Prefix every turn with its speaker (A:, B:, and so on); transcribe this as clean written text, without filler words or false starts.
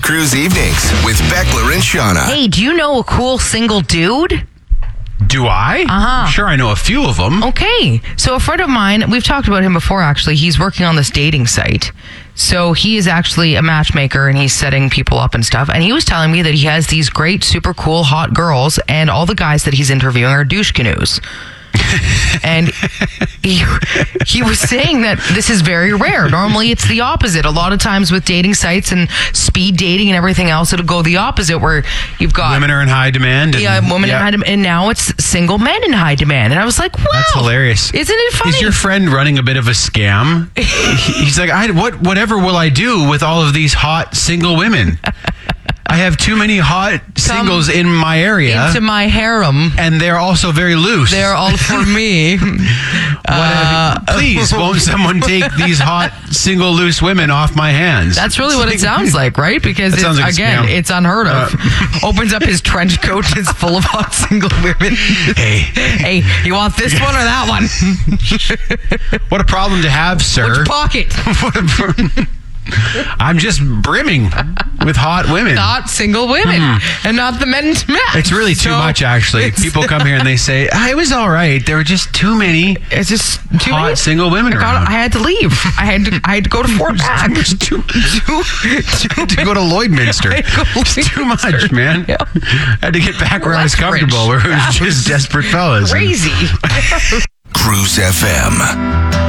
A: Cruise Evenings with Beckler and Shauna.
B: Hey, do you know a cool single dude?
C: Do I?
B: Uh-huh.
C: Sure, I know a few of them.
B: Okay. So a friend of mine, we've talked about him before, actually. He's working on this dating site. So he is actually a matchmaker and he's setting people up and stuff. And he was telling me that he has these great, super cool, hot girls and all the guys that he's interviewing are douche canoes. And he was saying that this is very rare. Normally it's the opposite. A lot of times with dating sites and speed dating and everything else, it'll go the opposite where you've got...
C: Women are in high demand.
B: Women in high demand. And now it's single men in high demand. And I was like, wow.
C: That's hilarious.
B: Isn't it funny?
C: Is your friend running a bit of a scam? He's like, whatever will I do with all of these hot single women? I have too many hot singles in my area.
B: Into my harem.
C: And they're also very loose.
B: They're all for me.
C: Please, won't someone take these hot, single, loose women off my hands?
B: That's really what it sounds like, right? Because, it's unheard of. Opens up his trench coat, it's full of hot, single women. Hey, you want this one or that one?
C: What a problem to have, sir.
B: Which pocket?
C: I'm just brimming with hot women.
B: Hot single women and not the men to match.
C: It's really too much, actually. People come here and they say, it was all right. There were just too many
B: It's just too
C: hot
B: many?
C: single women around.
B: I had to leave. I had to go to Fort Mac.
C: to go to Lloydminster. It's too much, man.
B: Yeah.
C: I had to get back where I was comfortable, where it was just desperate fellas.
B: Crazy.
A: Cruise FM.